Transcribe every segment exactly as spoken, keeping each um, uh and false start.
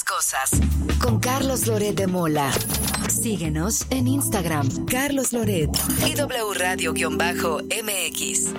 cosas. Con Carlos Loret de Mola. Síguenos en Instagram, Carlos Loret y W Radio-M X.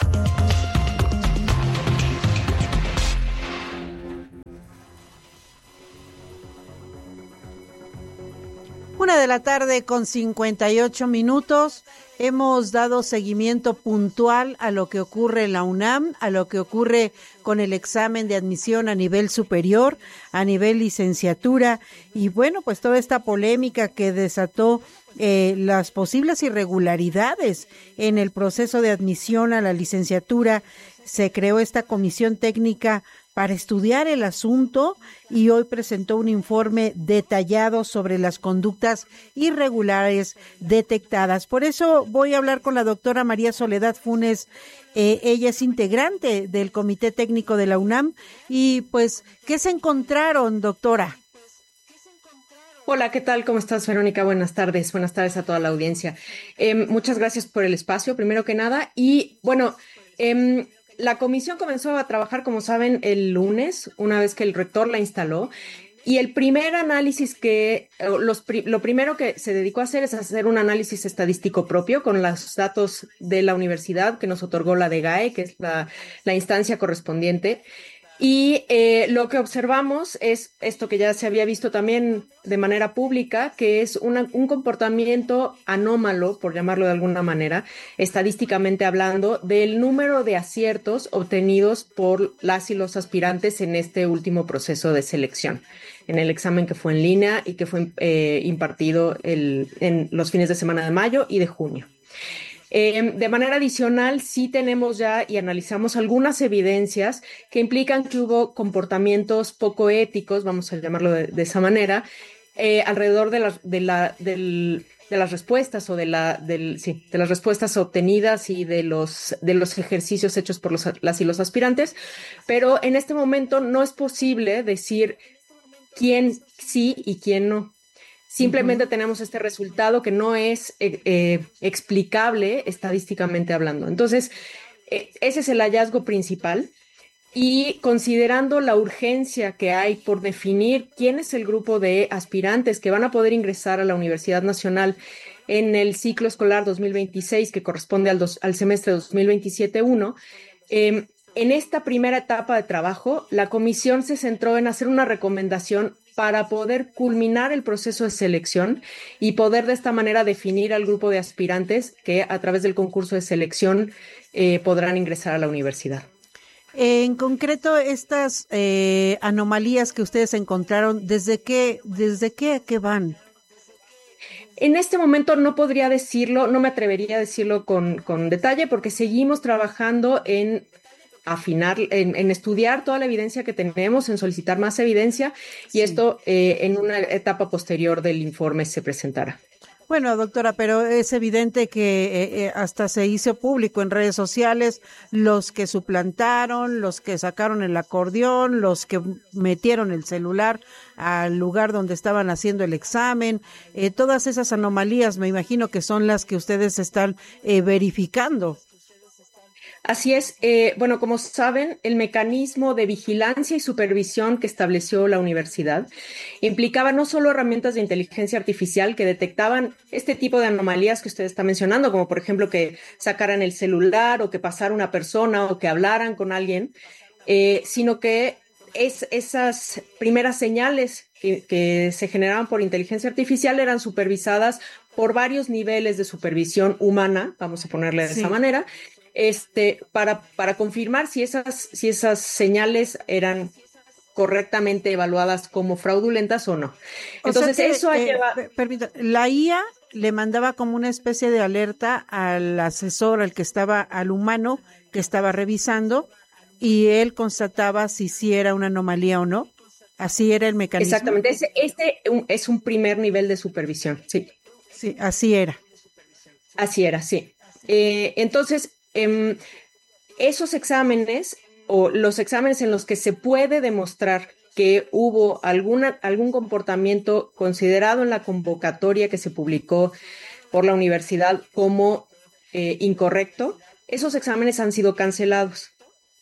Una de la tarde con cincuenta y ocho minutos. Hemos dado seguimiento puntual a lo que ocurre en la UNAM, a lo que ocurre con el examen de admisión a nivel superior, a nivel licenciatura, y bueno, pues toda esta polémica que desató eh, las posibles irregularidades en el proceso de admisión a la licenciatura. Se creó esta comisión técnica para estudiar el asunto y hoy presentó un informe detallado sobre las conductas irregulares detectadas. Por eso voy a hablar con la doctora María Soledad Funes. Eh, ella es integrante del Comité Técnico de la UNAM. Y pues, ¿qué se encontraron, doctora? Hola, ¿qué tal? ¿Cómo estás, Verónica? Buenas tardes. Buenas tardes a toda la audiencia. Eh, muchas gracias por el espacio, primero que nada. Y bueno, eh, la comisión comenzó a trabajar, como saben, el lunes, una vez que el rector la instaló. Y el primer análisis que, los, lo primero que se dedicó a hacer es hacer un análisis estadístico propio con los datos de la universidad que nos otorgó la DGAE, que es la, la instancia correspondiente. Y eh, lo que observamos es esto que ya se había visto también de manera pública, que es una, un comportamiento anómalo, por llamarlo de alguna manera, estadísticamente hablando, del número de aciertos obtenidos por las y los aspirantes en este último proceso de selección, en el examen que fue en línea y que fue eh, impartido el, en los fines de semana de mayo y de junio. Eh, de manera adicional, sí tenemos ya y analizamos algunas evidencias que implican que hubo comportamientos poco éticos, vamos a llamarlo de, de esa manera, eh, alrededor de, la, de, la, del, de las respuestas o de, la, del, sí, de las respuestas obtenidas y de los, de los ejercicios hechos por los, las y los aspirantes, pero en este momento no es posible decir quién sí y quién no. Simplemente uh-huh. tenemos este resultado que no es eh, eh, explicable estadísticamente hablando. Entonces, eh, ese es el hallazgo principal. Y considerando la urgencia que hay por definir quién es el grupo de aspirantes que van a poder ingresar a la Universidad Nacional en el ciclo escolar dos mil veintiséis, que corresponde al, dos, al semestre dos mil veintisiete uno, eh, en esta primera etapa de trabajo, la comisión se centró en hacer una recomendación para poder culminar el proceso de selección y poder de esta manera definir al grupo de aspirantes que a través del concurso de selección eh, podrán ingresar a la universidad. En concreto, estas eh, anomalías que ustedes encontraron, ¿desde qué, desde qué a qué van? En este momento no podría decirlo, no me atrevería a decirlo con, con detalle porque seguimos trabajando en afinar, en, en estudiar toda la evidencia que tenemos, en solicitar más evidencia y sí. esto eh, en una etapa posterior del informe se presentará. Bueno, doctora, pero es evidente que eh, hasta se hizo público en redes sociales los que suplantaron, los que sacaron el acordeón, los que metieron el celular al lugar donde estaban haciendo el examen. Eh, todas esas anomalías me imagino que son las que ustedes están eh, verificando. Así es. Eh, bueno, como saben, el mecanismo de vigilancia y supervisión que estableció la universidad implicaba no solo herramientas de inteligencia artificial que detectaban este tipo de anomalías que usted está mencionando, como por ejemplo que sacaran el celular o que pasara una persona o que hablaran con alguien, eh, sino que es, esas primeras señales que, que se generaban por inteligencia artificial eran supervisadas por varios niveles de supervisión humana, vamos a ponerle de sí. esa manera, Este, para, para confirmar si esas, si esas señales eran correctamente evaluadas como fraudulentas o no. Entonces, o sea que, eso ha eh, llevado... Permita, la I A le mandaba como una especie de alerta al asesor, al que estaba, al humano que estaba revisando, y él constataba si sí era una anomalía o no. Así era el mecanismo. Exactamente, este, este es un primer nivel de supervisión, sí. Sí, así era. Así era, sí. Eh, entonces, eh, esos exámenes o los exámenes en los que se puede demostrar que hubo alguna, algún comportamiento considerado en la convocatoria que se publicó por la universidad como eh, incorrecto, esos exámenes han sido cancelados.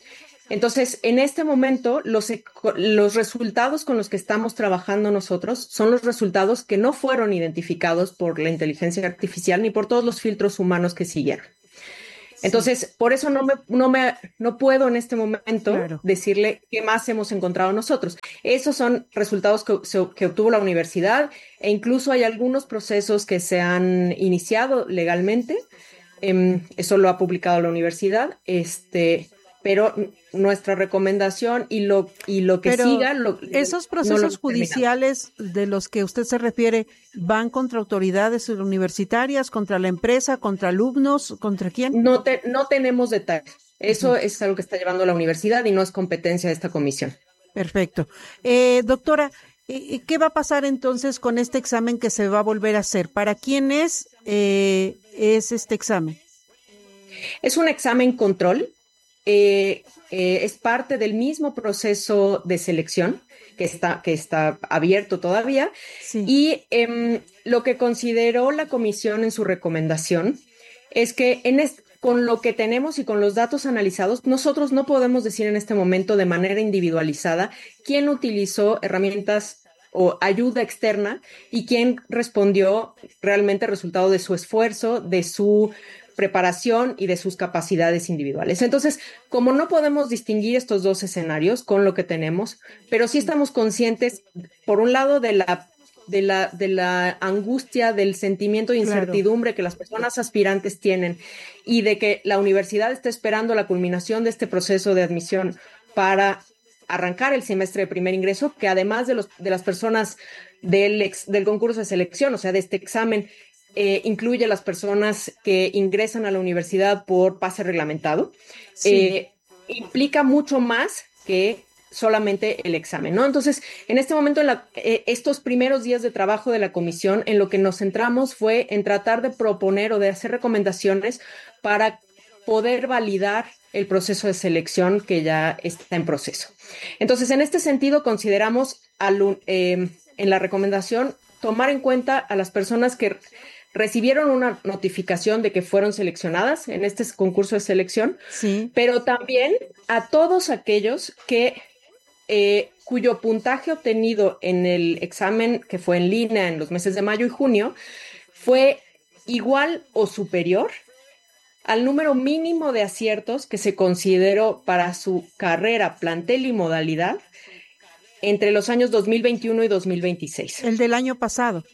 Entonces, en este momento, los, los resultados con los que estamos trabajando nosotros son los resultados que no fueron identificados por la inteligencia artificial ni por todos los filtros humanos que siguieron. Entonces, sí. por eso no me, no me, no puedo en este momento claro. decirle qué más hemos encontrado nosotros. Esos son resultados que, que obtuvo la universidad, e incluso hay algunos procesos que se han iniciado legalmente. Eh, eso lo ha publicado la universidad, este, pero nuestra recomendación y lo, y lo que pero siga... Lo, esos procesos no judiciales de los que usted se refiere, ¿van contra autoridades universitarias, contra la empresa, contra alumnos, contra quién? No, te, no tenemos detalles. Eso uh-huh. es algo que está llevando la universidad y no es competencia de esta comisión. Perfecto. Eh, doctora, ¿qué va a pasar entonces con este examen que se va a volver a hacer? ¿Para quién es, eh, es este examen? Es un examen control. Eh, eh, es parte del mismo proceso de selección que está, que está abierto todavía. Sí. Y eh, lo que consideró la comisión en su recomendación es que en este, con lo que tenemos y con los datos analizados, nosotros no podemos decir en este momento de manera individualizada quién utilizó herramientas o ayuda externa y quién respondió realmente resultado de su esfuerzo, de su preparación y de sus capacidades individuales. Entonces, como no podemos distinguir estos dos escenarios con lo que tenemos, pero sí estamos conscientes, por un lado, de la, de la, de la angustia, del sentimiento de incertidumbre claro. que las personas aspirantes tienen y de que la universidad está esperando la culminación de este proceso de admisión para arrancar el semestre de primer ingreso, que además de, los, de las personas del, ex, del concurso de selección, o sea, de este examen, Eh, incluye a las personas que ingresan a la universidad por pase reglamentado, sí. eh, implica mucho más que solamente el examen, ¿no? Entonces, en este momento, en la, eh, estos primeros días de trabajo de la comisión, en lo que nos centramos fue en tratar de proponer o de hacer recomendaciones para poder validar el proceso de selección que ya está en proceso. Entonces, en este sentido, consideramos al, eh, en la recomendación tomar en cuenta a las personas que recibieron una notificación de que fueron seleccionadas en este concurso de selección, sí. pero también a todos aquellos que eh, cuyo puntaje obtenido en el examen que fue en línea en los meses de mayo y junio fue igual o superior al número mínimo de aciertos que se consideró para su carrera, plantel y modalidad entre los años dos mil veintiuno y dos mil veintiséis. El del año pasado.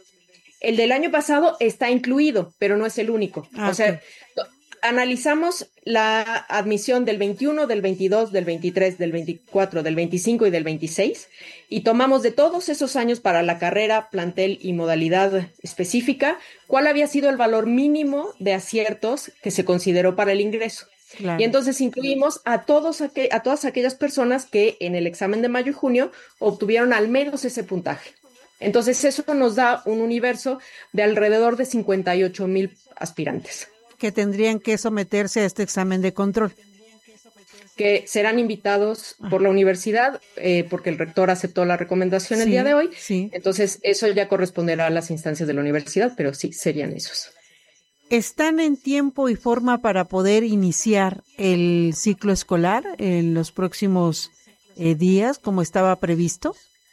El del año pasado está incluido, pero no es el único. Ah, o sea, okay. analizamos la admisión del veintiuno, del veintidós, del veintitrés, del veinticuatro, del veinticinco y del veintiséis y tomamos de todos esos años para la carrera, plantel y modalidad específica cuál había sido el valor mínimo de aciertos que se consideró para el ingreso. Claro. Y entonces incluimos a, todos aqu- a todas aquellas personas que en el examen de mayo y junio obtuvieron al menos ese puntaje. Entonces eso nos da un universo de alrededor de cincuenta y ocho mil aspirantes. Que tendrían que someterse a este examen de control. Que serán invitados ah. por la universidad, eh, porque el rector aceptó la recomendación sí, el día de hoy. Sí. Entonces eso ya corresponderá a las instancias de la universidad, pero sí, serían esos. ¿Están en tiempo y forma para poder iniciar el ciclo escolar en los próximos eh, días, como estaba previsto?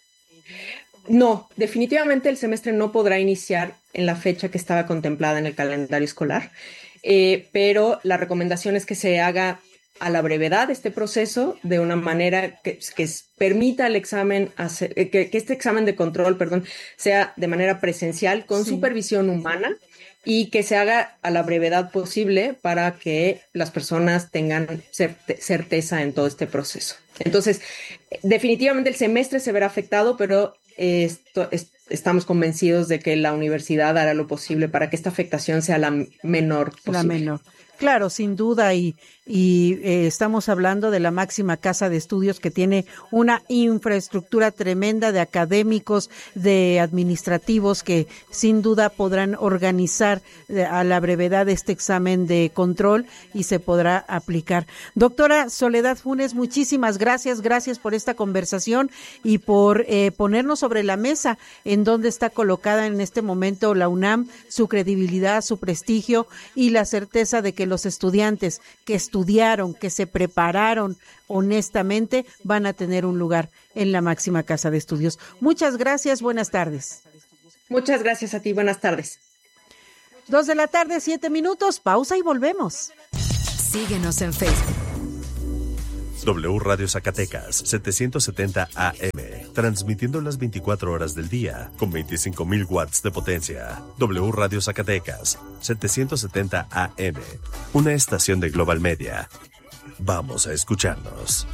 No, definitivamente el semestre no podrá iniciar en la fecha que estaba contemplada en el calendario escolar, eh, pero la recomendación es que se haga a la brevedad este proceso de una manera que, que permita el examen, hacer, que, que este examen de control, perdón, sea de manera presencial con sí. supervisión humana y que se haga a la brevedad posible para que las personas tengan certe- certeza en todo este proceso. Entonces, definitivamente el semestre se verá afectado, pero Esto, es, estamos convencidos de que la universidad hará lo posible para que esta afectación sea la menor posible. La menor. Claro, sin duda, y, y eh, estamos hablando de la máxima casa de estudios que tiene una infraestructura tremenda de académicos, de administrativos que sin duda podrán organizar a la brevedad este examen de control y se podrá aplicar. Doctora Soledad Funes, muchísimas gracias, gracias por esta conversación y por eh, ponernos sobre la mesa en dónde está colocada en este momento la UNAM, su credibilidad, su prestigio y la certeza de que que los estudiantes que estudiaron, que se prepararon honestamente, van a tener un lugar en la máxima casa de estudios. Muchas gracias, buenas tardes. Muchas gracias a ti, buenas tardes. Dos de la tarde, siete minutos, pausa y volvemos. Síguenos en Facebook. W Radio Zacatecas, setecientos setenta A M, transmitiendo las veinticuatro horas del día, con veinticinco mil watts de potencia. W Radio Zacatecas, setecientos setenta A M, una estación de Global Media. Vamos a escucharnos.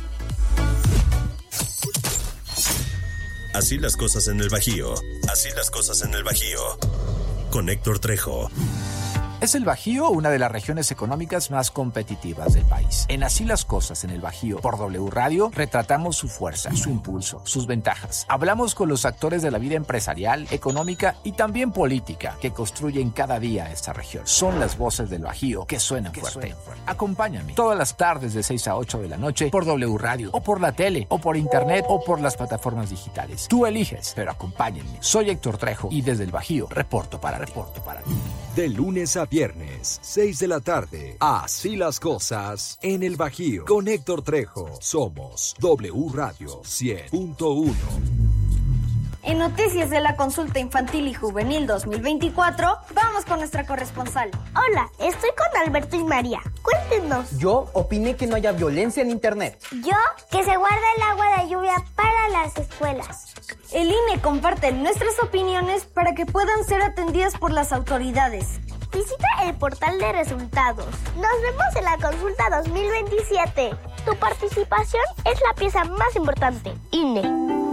Así las cosas en el Bajío, así las cosas en el Bajío. Con Héctor Trejo. Es el Bajío una de las regiones económicas más competitivas del país. En Así las cosas en el Bajío, por W Radio, retratamos su fuerza, su impulso, sus ventajas. Hablamos con los actores de la vida empresarial, económica y también política que construyen cada día esta región. Son las voces del Bajío que suenan, que fuerte. suenan fuerte. Acompáñame todas las tardes de seis a ocho de la noche por W Radio, o por la tele, o por internet, o por las plataformas digitales. Tú eliges, pero acompáñenme. Soy Héctor Trejo y desde el Bajío reporto para reporto para ti. De lunes a viernes, seis de la tarde. Así las cosas en el Bajío. Con Héctor Trejo. Somos W Radio cien punto uno. En Noticias de la Consulta Infantil y Juvenil dos mil veinticuatro, vamos con nuestra corresponsal. Hola, estoy con Alberto y María. Cuéntenos. Yo opiné que no haya violencia en Internet. Yo, que se guarda el agua de lluvia para las escuelas. El I N E comparte nuestras opiniones para que puedan ser atendidas por las autoridades. Visita el portal de resultados. Nos vemos en la consulta dos mil veintisiete. Tu participación es la pieza más importante. I N E.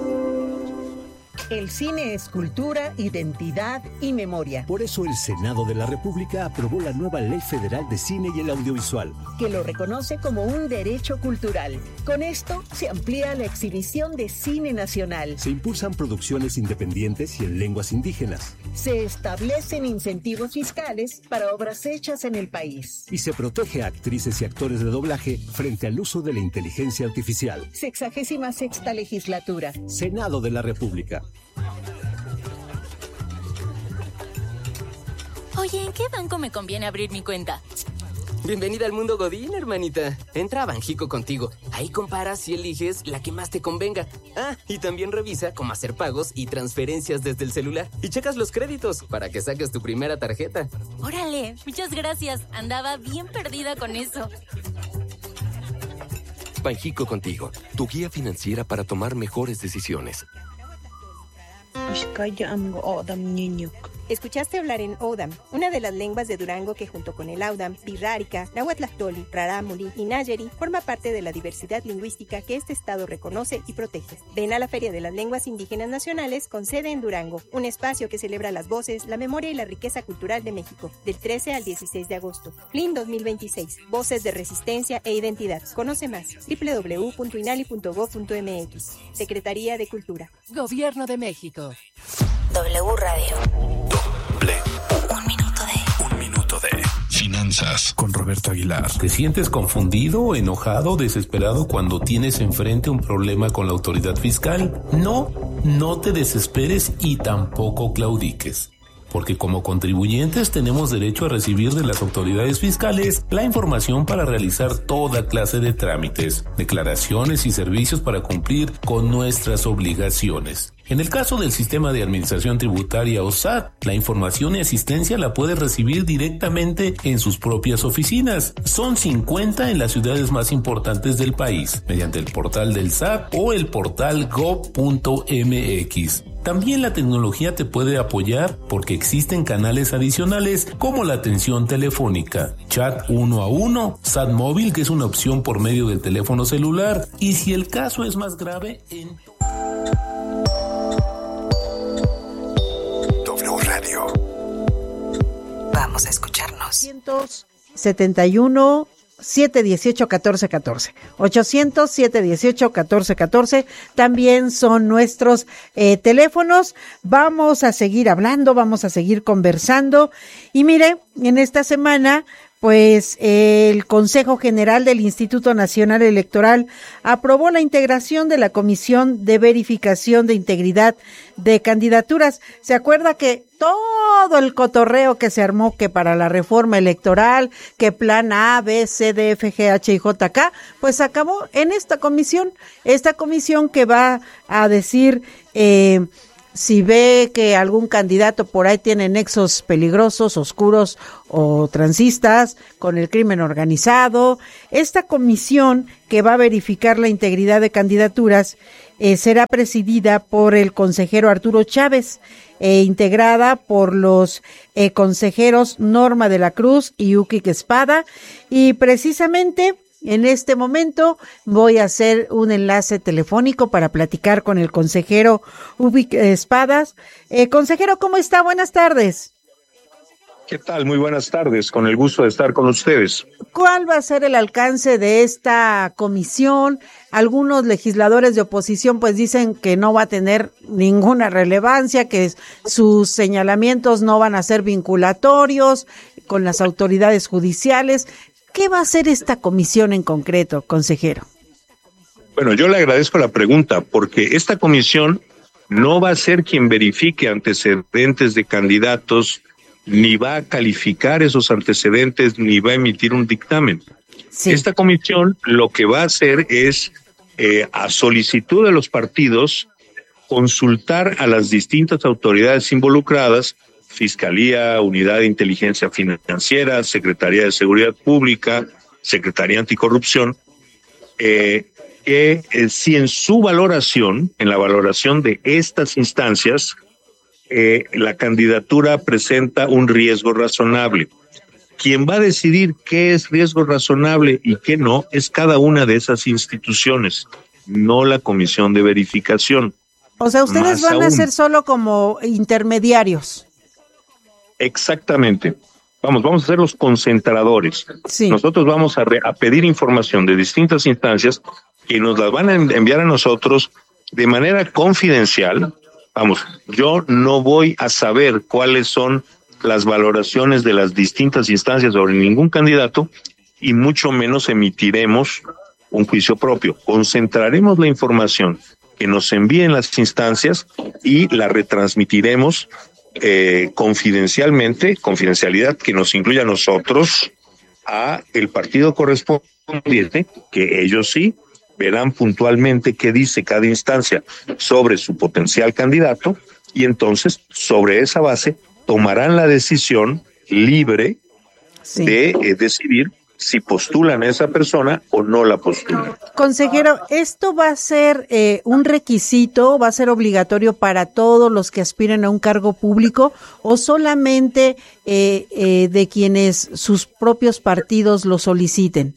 El cine es cultura, identidad y memoria. Por eso el Senado de la República aprobó la nueva Ley Federal de Cine y el Audiovisual, que lo reconoce como un derecho cultural. Con esto se amplía la exhibición de cine nacional. Se impulsan producciones independientes y en lenguas indígenas. Se establecen incentivos fiscales para obras hechas en el país. Y se protege a actrices y actores de doblaje frente al uso de la inteligencia artificial. Sexagésima sexta legislatura. Senado de la República. Oye, ¿en qué banco me conviene abrir mi cuenta? Bienvenida al mundo Godín, hermanita. Entra a Banjico Contigo. Ahí comparas y eliges la que más te convenga. Ah, y también revisa cómo hacer pagos y transferencias desde el celular. Y checas los créditos para que saques tu primera tarjeta. Órale, muchas gracias. Andaba bien perdida con eso. Banjico Contigo, tu guía financiera para tomar mejores decisiones. Escuchaste hablar en Odam, una de las lenguas de Durango que junto con el Audam, Pirrárica, Nahuatlactoli, Rarámuri y Nayeri forma parte de la diversidad lingüística que este estado reconoce y protege. Ven a la Feria de las Lenguas Indígenas Nacionales con sede en Durango, un espacio que celebra las voces, la memoria y la riqueza cultural de México, del trece al dieciséis de agosto. F L I N dos mil veintiséis, Voces de Resistencia e Identidad. Conoce más, doble u doble u doble u punto inali punto gob punto eme equis. Secretaría de Cultura. Gobierno de México. W Radio. Doble. Un minuto de. Un minuto de. Finanzas. Con Roberto Aguilar. ¿Te sientes confundido, enojado, desesperado cuando tienes enfrente un problema con la autoridad fiscal? No, no te desesperes y tampoco claudiques. Porque como contribuyentes tenemos derecho a recibir de las autoridades fiscales la información para realizar toda clase de trámites, declaraciones y servicios para cumplir con nuestras obligaciones. En el caso del Sistema de Administración Tributaria o S A T, la información y asistencia la puedes recibir directamente en sus propias oficinas. Son cincuenta en las ciudades más importantes del país, mediante el portal del S A T o el portal gob punto eme equis. También la tecnología te puede apoyar porque existen canales adicionales como la atención telefónica, chat uno a uno, S A T móvil, que es una opción por medio del teléfono celular, y si el caso es más grave, en W Radio. Vamos a escucharnos. ochocientos setenta y uno, siete dieciocho, catorce catorce. ochocientos, siete dieciocho, catorce catorce. También son nuestros eh, teléfonos. Vamos a seguir hablando, vamos a seguir conversando. Y mire, en esta semana, pues el Consejo General del Instituto Nacional Electoral aprobó la integración de la Comisión de Verificación de Integridad de Candidaturas. ¿Se acuerda que todo el cotorreo que se armó que para la reforma electoral, que plan A, B, C, D, F, G, H y J, K, pues acabó en esta comisión, esta comisión que va a decir eh, si ve que algún candidato por ahí tiene nexos peligrosos, oscuros o transistas con el crimen organizado. Esta comisión que va a verificar la integridad de candidaturas eh, será presidida por el consejero Arturo Chávez e integrada por los eh, consejeros Norma de la Cruz y Uquique Espada, y precisamente en este momento voy a hacer un enlace telefónico para platicar con el consejero Uquique Espadas. Eh, consejero, ¿cómo está? Buenas tardes. ¿Qué tal? Muy buenas tardes, con el gusto de estar con ustedes. ¿Cuál va a ser el alcance de esta comisión? Algunos legisladores de oposición pues dicen que no va a tener ninguna relevancia, que sus señalamientos no van a ser vinculatorios con las autoridades judiciales. ¿Qué va a hacer esta comisión en concreto, consejero? Bueno, yo le agradezco la pregunta, porque esta comisión no va a ser quien verifique antecedentes de candidatos, ni va a calificar esos antecedentes, ni va a emitir un dictamen. Sí. Esta comisión lo que va a hacer es, eh, a solicitud de los partidos, consultar a las distintas autoridades involucradas, Fiscalía, Unidad de Inteligencia Financiera, Secretaría de Seguridad Pública, Secretaría Anticorrupción, eh, que eh, si en su valoración, en la valoración de estas instancias, eh, la candidatura presenta un riesgo razonable. Quien va a decidir qué es riesgo razonable y qué no es cada una de esas instituciones, no la comisión de verificación. O sea, ustedes Más van aún, a ser solo como intermediarios. Exactamente. Vamos, vamos a ser los concentradores. Sí. Nosotros vamos a, re, a pedir información de distintas instancias que nos las van a enviar a nosotros de manera confidencial. Vamos, yo no voy a saber cuáles son las valoraciones de las distintas instancias sobre ningún candidato y mucho menos emitiremos un juicio propio. Concentraremos la información que nos envíen las instancias y la retransmitiremos Eh, confidencialmente, confidencialidad que nos incluya a nosotros, a el partido correspondiente, que ellos sí verán puntualmente qué dice cada instancia sobre su potencial candidato, y entonces sobre esa base tomarán la decisión libre sí. de eh, decidir si postulan a esa persona o no la postulan. Consejero, ¿esto va a ser eh, un requisito, va a ser obligatorio para todos los que aspiren a un cargo público o solamente eh, eh, de quienes sus propios partidos lo soliciten?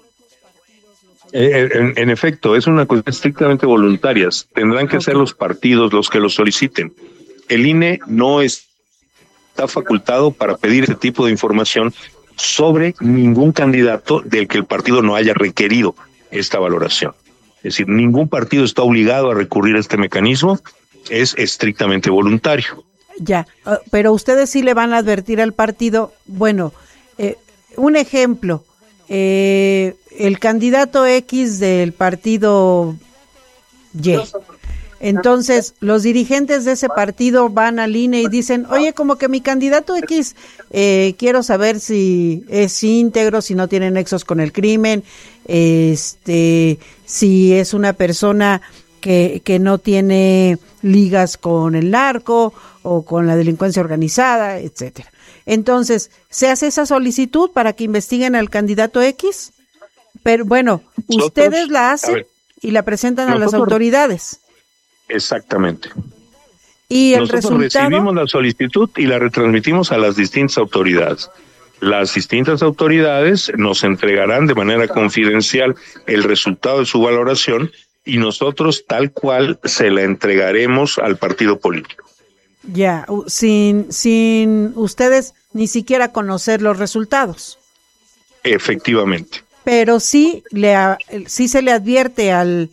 Eh, en, en efecto, es una cuestión estrictamente voluntaria. Tendrán que okay. ser los partidos los que lo soliciten. El I N E no está facultado para pedir ese tipo de información sobre ningún candidato del que el partido no haya requerido esta valoración. Es decir, ningún partido está obligado a recurrir a este mecanismo, es estrictamente voluntario. Ya, pero ustedes sí le van a advertir al partido, bueno, eh, un ejemplo, eh, el candidato X del partido Y. Entonces, los dirigentes de ese partido van al I N E y dicen, oye, como que mi candidato X, eh, quiero saber si es íntegro, si no tiene nexos con el crimen, este, si es una persona que, que no tiene ligas con el narco o con la delincuencia organizada, etcétera. Entonces, ¿se hace esa solicitud para que investiguen al candidato X? Pero bueno, nosotros, ustedes la hacen y la presentan nosotros, a las autoridades. Exactamente. ¿Y el Nosotros resultado? recibimos la solicitud y la retransmitimos a las distintas autoridades. Las distintas autoridades nos entregarán de manera confidencial el resultado de su valoración y nosotros tal cual se la entregaremos al partido político. Ya, sin, sin ustedes ni siquiera conocer los resultados. Efectivamente. Pero sí, le, sí se le advierte al...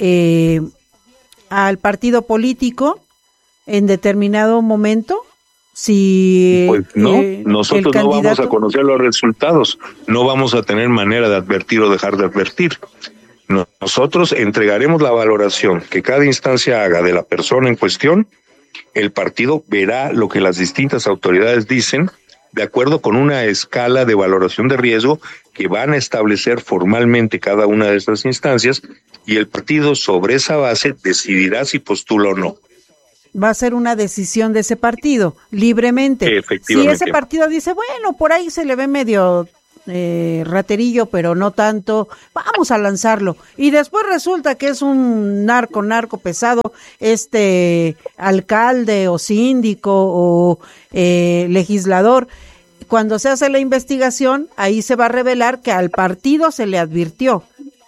Eh, al partido político en determinado momento Si pues no, eh, nosotros candidato... no vamos a conocer los resultados, no vamos a tener manera de advertir o dejar de advertir. Nosotros entregaremos la valoración que cada instancia haga de la persona en cuestión. El partido verá lo que las distintas autoridades dicen de acuerdo con una escala de valoración de riesgo que van a establecer formalmente cada una de estas instancias, y el partido sobre esa base decidirá si postula o no. Va a ser una decisión de ese partido, libremente. Efectivamente. Si ese partido dice, bueno, por ahí se le ve medio eh, raterillo, pero no tanto, vamos a lanzarlo. Y después resulta que es un narco, narco pesado, este alcalde o síndico o eh, legislador. Cuando se hace la investigación, ahí se va a revelar que al partido se le advirtió.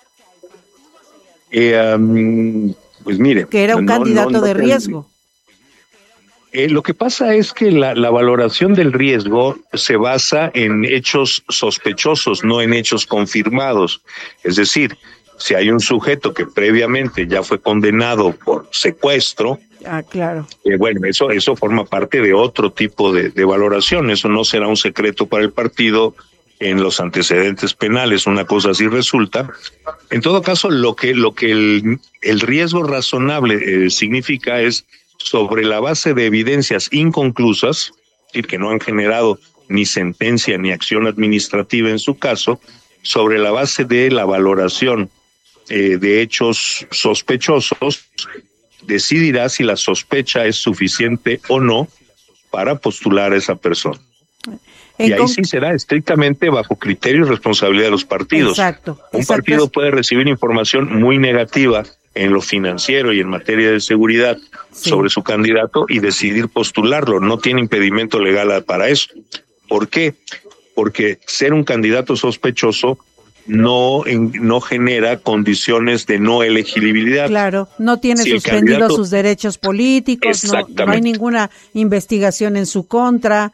Eh, um, pues mire. Que era un no, candidato no, no, de riesgo. Eh, lo que pasa es que la, la valoración del riesgo se basa en hechos sospechosos, no en hechos confirmados. Es decir, si hay un sujeto que previamente ya fue condenado por secuestro, ah, claro. Eh, bueno, eso eso forma parte de otro tipo de, de valoración. Eso no será un secreto para el partido en los antecedentes penales, una cosa así resulta. En todo caso, lo que lo que el, el riesgo razonable eh, significa es sobre la base de evidencias inconclusas, es decir, que no han generado ni sentencia ni acción administrativa en su caso, sobre la base de la valoración eh, de hechos sospechosos, decidirá si la sospecha es suficiente o no para postular a esa persona. Y ahí sí será estrictamente bajo criterio y responsabilidad de los partidos. Exacto. Un exacto. partido puede recibir información muy negativa en lo financiero y en materia de seguridad sí. sobre su candidato y decidir postularlo. No tiene impedimento legal para eso. ¿Por qué? Porque ser un candidato sospechoso no en, no genera condiciones de no elegibilidad. Claro, no tiene si suspendidos candidato... sus derechos políticos, no, no hay ninguna investigación en su contra.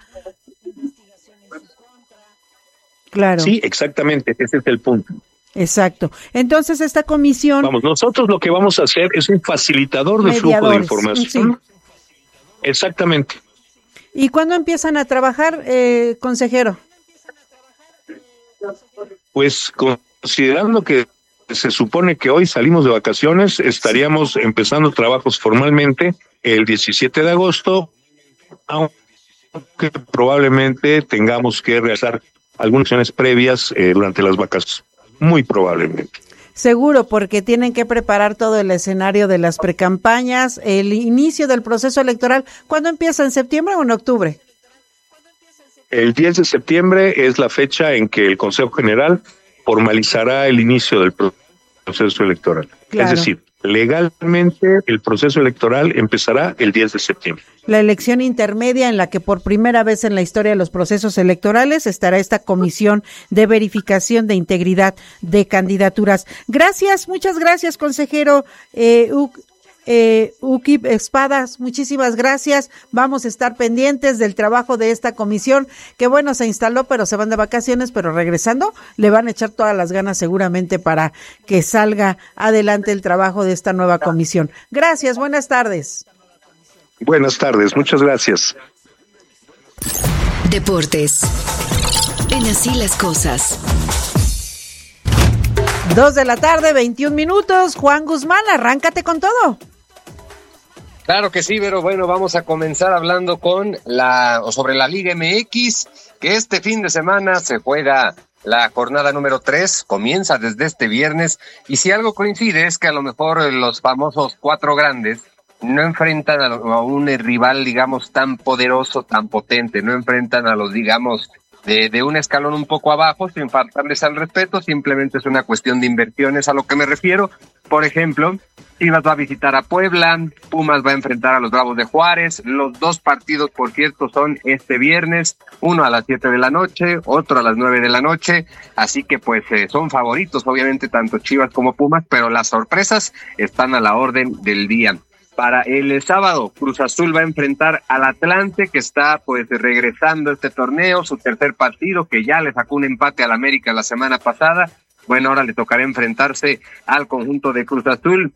Claro. Sí, exactamente, ese es el punto. Exacto. Entonces esta comisión... Vamos, nosotros lo que vamos a hacer es un facilitador de flujo de información. Sí. Exactamente. ¿Y cuándo empiezan a trabajar, eh, consejero? Pues considerando que se supone que hoy salimos de vacaciones, estaríamos empezando trabajos formalmente el diecisiete de agosto, aunque probablemente tengamos que realizar algunas acciones previas eh, durante las vacaciones, muy probablemente. Seguro, porque tienen que preparar todo el escenario de las precampañas, el inicio del proceso electoral. ¿Cuándo empieza? ¿En septiembre o en octubre? El diez de septiembre es la fecha en que el Consejo General formalizará el inicio del proceso electoral. Claro. Es decir, legalmente el proceso electoral empezará el diez de septiembre. La elección intermedia en la que por primera vez en la historia de los procesos electorales estará esta comisión de verificación de integridad de candidaturas. Gracias, muchas gracias, consejero eh, U, eh, Ukip Espadas, muchísimas gracias. Vamos a estar pendientes del trabajo de esta comisión, que bueno, se instaló, pero se van de vacaciones, pero regresando le van a echar todas las ganas seguramente para que salga adelante el trabajo de esta nueva comisión. Gracias, buenas tardes. Buenas tardes, muchas gracias. Deportes. En Así las Cosas. Dos de la tarde, veintiún minutos. Juan Guzmán, arráncate con todo. Claro que sí, pero bueno, vamos a comenzar hablando con la o sobre la Liga M X, que este fin de semana se juega la jornada número tres, comienza desde este viernes, y si algo coincide es que a lo mejor los famosos cuatro grandes no enfrentan a, a un rival, digamos, tan poderoso, tan potente, no enfrentan a los, digamos, de, de un escalón un poco abajo, sin faltarles al respeto, simplemente es una cuestión de inversiones a lo que me refiero. Por ejemplo, Chivas va a visitar a Puebla, Pumas va a enfrentar a los Bravos de Juárez, los dos partidos, por cierto, son este viernes, uno a las siete de la noche, otro a las nueve de la noche, así que pues eh, son favoritos, obviamente, tanto Chivas como Pumas, pero las sorpresas están a la orden del día. Para el sábado, Cruz Azul va a enfrentar al Atlante, que está pues regresando a este torneo, su tercer partido, que ya le sacó un empate al América la semana pasada. Bueno, ahora le tocará enfrentarse al conjunto de Cruz Azul.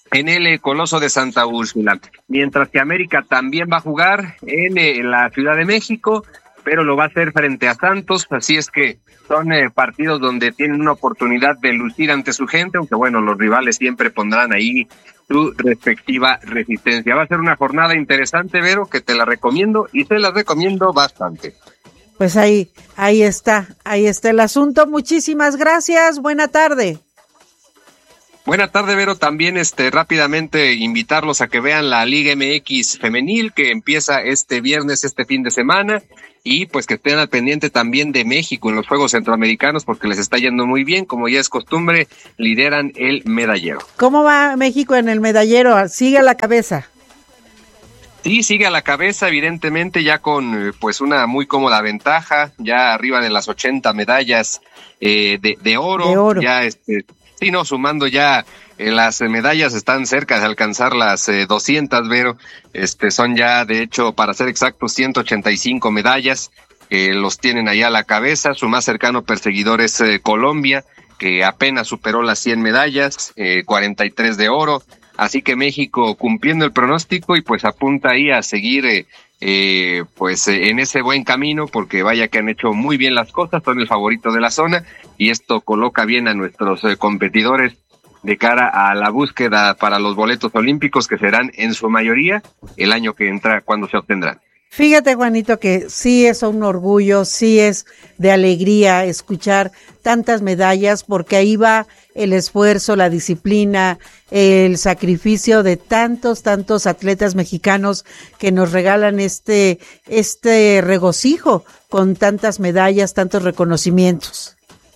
en el Coloso de Santa Úrsula, mientras que América también va a jugar en, en la Ciudad de México, pero lo va a hacer frente a Santos, así es que son eh, partidos donde tienen una oportunidad de lucir ante su gente, aunque bueno, los rivales siempre pondrán ahí su respectiva resistencia. Va a ser una jornada interesante, Vero, que te la recomiendo y te la recomiendo bastante. Pues ahí, ahí está, ahí está el asunto. Muchísimas gracias, buena tarde. Buena tarde, Vero. También este rápidamente invitarlos a que vean la Liga M X femenil que empieza este viernes, este fin de semana, y pues que estén al pendiente también de México en los Juegos Centroamericanos porque les está yendo muy bien, como ya es costumbre, lideran el medallero. ¿Cómo va México en el medallero? ¿Sigue a la cabeza? Sí, sigue a la cabeza, evidentemente, ya con pues una muy cómoda ventaja, ya arriba de las ochenta medallas eh, de, de oro, de oro. ya este Sí, no, sumando ya eh, las eh, medallas están cerca de alcanzar las eh, doscientas, Vero. Este, son ya, de hecho, para ser exactos, ciento ochenta y cinco medallas que los tienen allá a la cabeza. Su más cercano perseguidor es eh, Colombia, que apenas superó las cien medallas, eh, cuarenta y tres de oro. Así que México cumpliendo el pronóstico y pues apunta ahí a seguir eh, eh, pues eh, en ese buen camino, porque vaya que han hecho muy bien las cosas, son el favorito de la zona y esto coloca bien a nuestros eh, competidores de cara a la búsqueda para los boletos olímpicos que serán en su mayoría el año que entra cuando se obtendrán. Fíjate, Juanito, que sí es un orgullo, sí es de alegría escuchar tantas medallas, porque ahí va el esfuerzo, la disciplina, el sacrificio de tantos, tantos atletas mexicanos que nos regalan este, este regocijo con tantas medallas, tantos reconocimientos.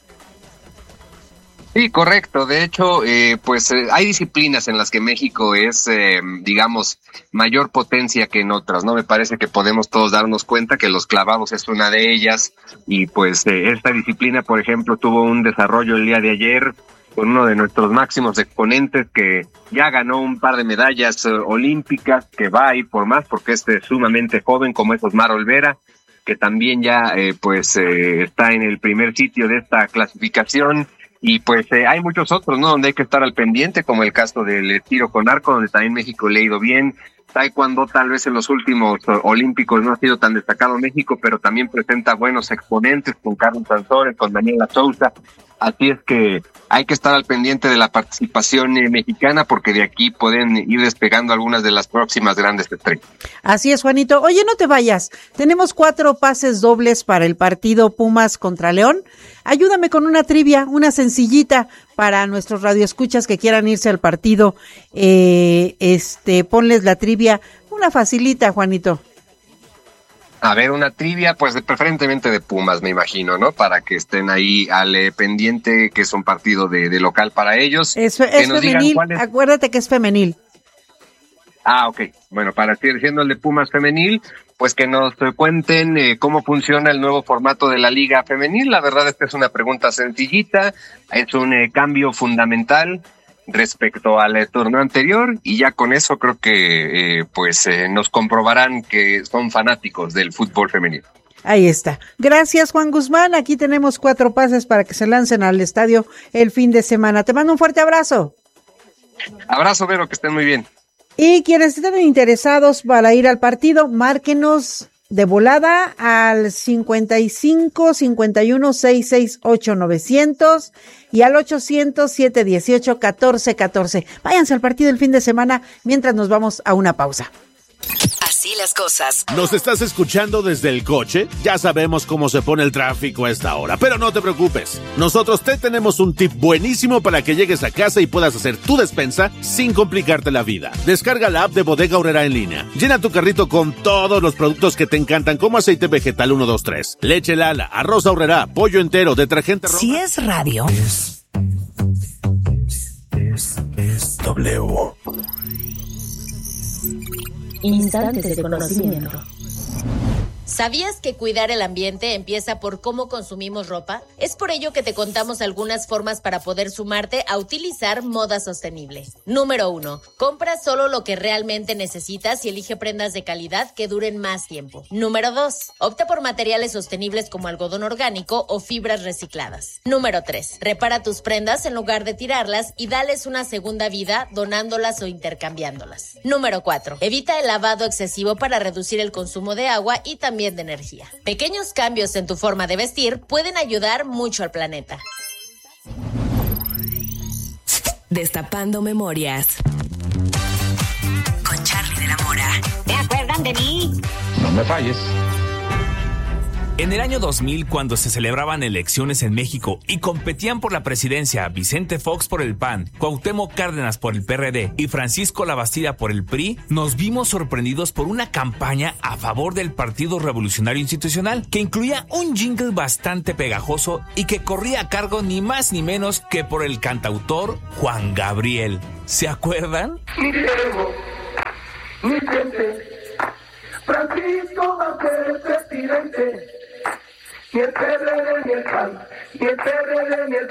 Sí, correcto. De hecho, eh, pues eh, hay disciplinas en las que México es, eh, digamos, mayor potencia que en otras, ¿no? Me parece que podemos todos darnos cuenta que los clavados es una de ellas y pues eh, esta disciplina, por ejemplo, tuvo un desarrollo el día de ayer con uno de nuestros máximos exponentes que ya ganó un par de medallas eh, olímpicas, que va ahí por más porque es eh, sumamente joven, como es Osmar Olvera, que también ya eh, pues eh, está en el primer sitio de esta clasificación. Y pues eh, hay muchos otros, ¿no? Donde hay que estar al pendiente, como el caso del tiro con arco, donde también México le ha ido bien. Taekwondo tal vez en los últimos uh, olímpicos no ha sido tan destacado México, pero también presenta buenos exponentes con Carlos Sansores, con Daniela Sousa. Así es que hay que estar al pendiente de la participación eh, mexicana, porque de aquí pueden ir despegando algunas de las próximas grandes estrellas. Así es, Juanito. Oye, no te vayas. Tenemos cuatro pases dobles para el partido Pumas contra León. Ayúdame con una trivia, una sencillita para nuestros radioescuchas que quieran irse al partido. Eh, este, ponles la trivia, una facilita, Juanito. A ver, una trivia, pues de, preferentemente de Pumas, me imagino, ¿no? Para que estén ahí al eh, pendiente, que es un partido de, de local para ellos. Es, es femenil, es... acuérdate que es femenil. Ah, ok. Bueno, para seguir siendo el de Pumas femenil, pues que nos cuenten eh, cómo funciona el nuevo formato de la Liga Femenil. La verdad es que es una pregunta sencillita, es un eh, cambio fundamental respecto al eh, torneo anterior y ya con eso creo que eh, pues eh, nos comprobarán que son fanáticos del fútbol femenino. Ahí está. Gracias, Juan Guzmán. Aquí tenemos cuatro pases para que se lancen al estadio el fin de semana. Te mando un fuerte abrazo. Abrazo, Vero, que estén muy bien. Y quienes estén interesados para ir al partido, márquenos de volada al cincuenta y cinco, cincuenta y uno, seiscientos sesenta y ocho, novecientos y al ochocientos, siete dieciocho, catorce catorce. Váyanse al partido el fin de semana mientras nos vamos a una pausa. Así las cosas. ¿Nos estás escuchando desde el coche? Ya sabemos cómo se pone el tráfico a esta hora, pero no te preocupes. Nosotros te tenemos un tip buenísimo para que llegues a casa y puedas hacer tu despensa sin complicarte la vida. Descarga la app de Bodega Aurrera en línea. Llena tu carrito con todos los productos que te encantan, como aceite vegetal uno dos tres, leche Lala, arroz Aurrera, pollo entero, detergente rojo. Si es radio. Es, es, es W. Instantes de conocimiento. ¿Sabías que cuidar el ambiente empieza por cómo consumimos ropa? Es por ello que te contamos algunas formas para poder sumarte a utilizar moda sostenible. Número uno. Compra solo lo que realmente necesitas y elige prendas de calidad que duren más tiempo. Número dos. Opta por materiales sostenibles como algodón orgánico o fibras recicladas. Número tres. Repara tus prendas en lugar de tirarlas y dales una segunda vida donándolas o intercambiándolas. Número cuatro. Evita el lavado excesivo para reducir el consumo de agua y también de energía. Pequeños cambios en tu forma de vestir pueden ayudar mucho al planeta. Destapando memorias. Con Charlie de la Mora. ¿Te acuerdan de mí? No me falles. En el año dos mil, cuando se celebraban elecciones en México y competían por la presidencia Vicente Fox por el P A N, Cuauhtémoc Cárdenas por el P R D y Francisco Labastida por el P R I, nos vimos sorprendidos por una campaña a favor del Partido Revolucionario Institucional, que incluía un jingle bastante pegajoso y que corría a cargo ni más ni menos que por el cantautor Juan Gabriel. ¿Se acuerdan? Mi Diego, mi gente, Francisco va a ser el presidente. Ni el P R D, ni el P A N, ni el P R D, ni el